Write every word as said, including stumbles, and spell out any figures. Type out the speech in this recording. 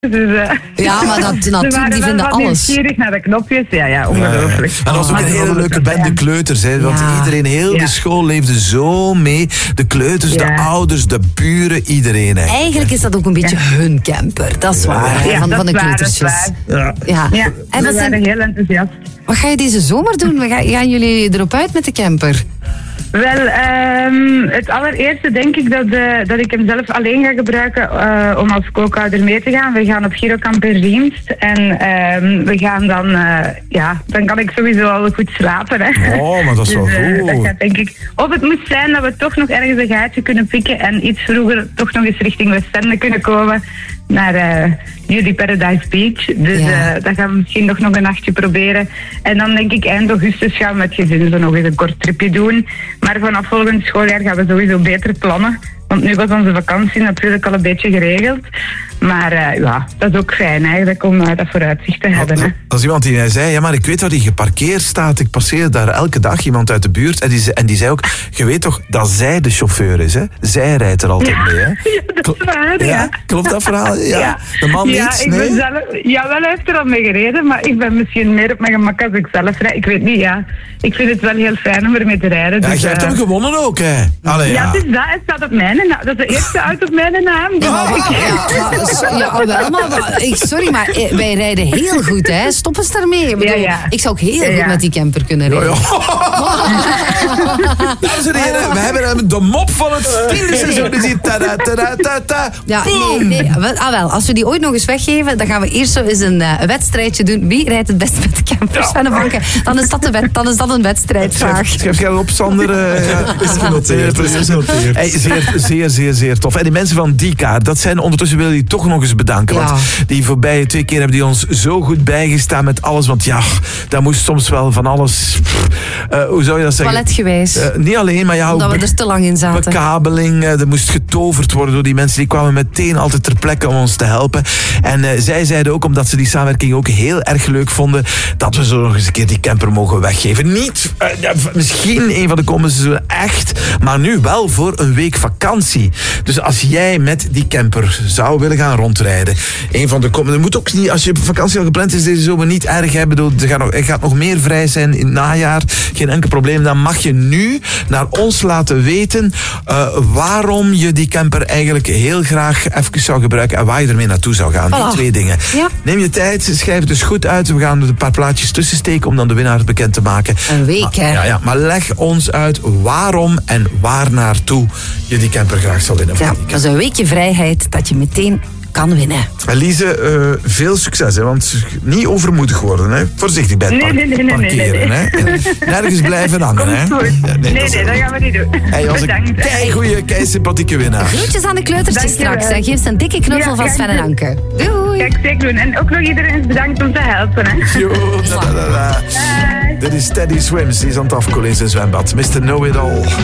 Dus, uh, ja, maar dat, natuurlijk, die vinden alles. nieuwsgierig naar de knopjes. Ja, ja, ongelooflijk. En dat was ook een hele leuke band, de kleuters. Hè, want ja. iedereen, heel ja. de school leefde zo mee. De kleuters, ja. de ouders, de buren, iedereen. Hè. Eigenlijk is dat ook een beetje ja. hun camper. Dat is waar, ja, van, dat van de waar, kleutersjes. Ja, ja. ja. En we waren heel enthousiast. Wat ga je deze zomer doen? Gaan, gaan jullie erop uit met de camper? Wel, um, het allereerste denk ik dat, uh, dat ik hem zelf alleen ga gebruiken uh, om als kookhouder mee te gaan. We gaan op Girokamp in Riemst en um, we gaan dan, uh, ja, dan kan ik sowieso al goed slapen. Hè. Oh, maar dat is dus, wel uh, goed. Dat gaat, denk ik, of het moet zijn dat we toch nog ergens een gaatje kunnen pikken en iets vroeger toch nog eens richting Westende kunnen komen naar uh, Nudie Paradise Beach. Dus ja. uh, dat gaan we misschien nog, nog een nachtje proberen. En dan denk ik eind augustus gaan we met gezin zo nog eens een kort tripje doen. Maar vanaf volgend schooljaar gaan we sowieso beter plannen. Want nu was onze vakantie natuurlijk al een beetje geregeld. Maar uh, ja, dat is ook fijn eigenlijk om uh, dat vooruitzicht te hebben. Hè. Als iemand die zei, ja maar ik weet waar die geparkeerd staat. Ik passeer daar elke dag iemand uit de buurt. En die, en die zei ook, je weet toch dat zij de chauffeur is, hè? Zij rijdt er altijd ja, mee, hè? Ja, dat is waar, ja. ja. Klopt dat verhaal? Ja. ja. De man ja, niet? Ik nee? ben zelf, ja, wel heeft er al mee gereden, maar ik ben misschien meer op mijn gemak als ik zelf rijd. Ik weet niet, ja. Ik vind het wel heel fijn om ermee te rijden. Ja, dus, jij hebt uh, hem gewonnen ook, hè? Allee, ja, ja. het is dat. Het staat op mijn naam. Dat is de eerste auto op mijn naam. Dus Ja, ik... ja, maar, ja, wel, maar ik, sorry, maar wij rijden heel goed, hè. Stop eens daarmee. Ik, bedoel, ja, ja. ik zou ook heel ja, goed ja. met die camper kunnen rijden. Ja, ja. Dames en heren, we hebben hem de mop van het tiende seizoen. Dus hier, tada, tada, tada, ja, nee, nee. Ah, wel, als we die ooit nog eens weggeven, dan gaan we eerst zo eens een, uh, een wedstrijdje doen. Wie rijdt het best met de campers van de banken? Dan is dat, de wet, dan is dat een wedstrijdvraag. Schrijf jij op, Sander? Uh, ja, is genoteerd. Is genoteerd. Hey, zeer, zeer, zeer, zeer tof. En die mensen van Dika, dat zijn ondertussen, willen die toch nog eens bedanken. Ja. Want die voorbije twee keer hebben die ons zo goed bijgestaan met alles. Want ja, daar moest soms wel van alles... Uh, hoe zou je dat zeggen? Toiletgewijs. Uh, niet alleen, maar ja... Omdat we er te lang in zaten. Bekabeling, uh, er moest getoverd worden door die mensen. Die kwamen meteen altijd ter plekke om ons te helpen. En uh, zij zeiden ook, omdat ze die samenwerking ook heel erg leuk vonden, dat we zo nog eens een keer die camper mogen weggeven. Niet, uh, ja, misschien een van de komende seizoenen echt, maar nu wel voor een week vakantie. Dus als jij met die camper zou willen gaan rondrijden, een van de komende... moet ook niet, als je vakantie al gepland is deze zomer, niet erg hebben. Bedoel, er, gaat nog, er gaat nog meer vrij zijn in het najaar. Geen enkel probleem. Dan mag je nu naar ons laten weten uh, waarom je die camper eigenlijk heel graag even zou gebruiken en waar je ermee naartoe zou gaan. Voilà. Die twee dingen. Ja. Neem je tijd, schrijf het dus goed uit. We gaan er een paar plaatjes tussen steken om dan de winnaar bekend te maken. Een week, maar, hè? Ja, ja, maar leg ons uit waarom en waar naartoe je die camper graag zou winnen. Ja, dat is een weekje vrijheid dat je meteen kan winnen. Elise, uh, veel succes, hè, want niet overmoedig worden. Hè. Voorzichtig bij het nee, nee, nee, parkeren. nee, nee, nee. Hè. Nergens blijven hangen. Hè. Komt goed. Ja, nee, nee, dat, nee, dat gaan we niet doen. Hij was een keigoeie, keisympathieke winnaar. Groetjes aan de kleutertjes straks. En geef ze een dikke knuffel ja, van Sven en Anke. Doei. Kijk, zeker doen. En ook nog iedereen is bedankt om te helpen. Hè. Jo, da, da, da, da. Dit is Teddy Swims, die is aan het afkoelen in zijn zwembad. mister Know It All.